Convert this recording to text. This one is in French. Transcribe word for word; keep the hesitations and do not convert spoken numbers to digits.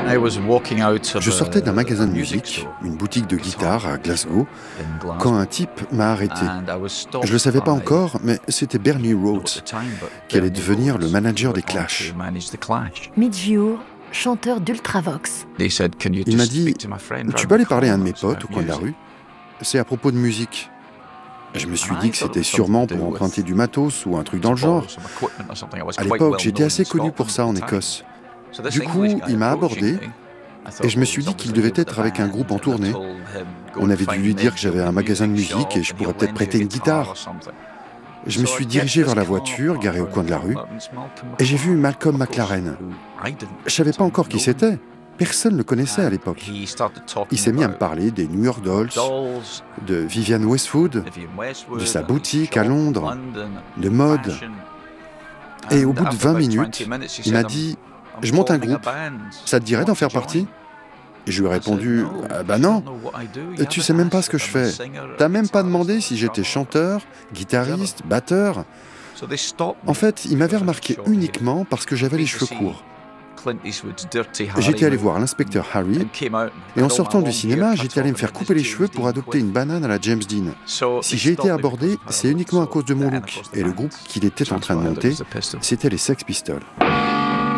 Je sortais d'un magasin de musique, une boutique de guitare à Glasgow, quand un type m'a arrêté. Je ne le savais pas encore, mais c'était Bernie Rhodes, qui allait devenir le manager des Clash. Midge Ure, chanteur d'Ultravox. Il m'a dit « Tu peux aller parler à un de mes potes au coin de la rue ? C'est à propos de musique. » Je me suis dit que c'était sûrement pour emprunter du matos ou un truc dans le genre. À l'époque, j'étais assez connu pour ça en Écosse. Du coup, il m'a abordé et je me suis dit qu'il devait être avec un groupe en tournée. On avait dû lui dire que j'avais un magasin de musique et je pourrais peut-être prêter une guitare. Je me suis dirigé vers la voiture, garée au coin de la rue, et j'ai vu Malcolm McLaren. Je savais pas encore qui c'était. Personne ne le connaissait à l'époque. Il s'est mis à me parler des New York Dolls, de Vivienne Westwood, de sa boutique à Londres, de mode. Et au bout de vingt minutes, il m'a dit « Je monte un groupe, ça te dirait d'en faire partie ?» Et je lui ai répondu ah, « Bah non, tu sais même pas ce que je fais. T'as même pas demandé si j'étais chanteur, guitariste, batteur. » En fait, il m'avait remarqué uniquement parce que j'avais les cheveux courts. J'étais allé voir l'inspecteur Harry, et en sortant du cinéma, j'étais allé me faire couper les cheveux pour adopter une banane à la James Dean. Si j'ai été abordé, c'est uniquement à cause de mon look, et le groupe qu'il était en train de monter, c'était les Sex Pistols.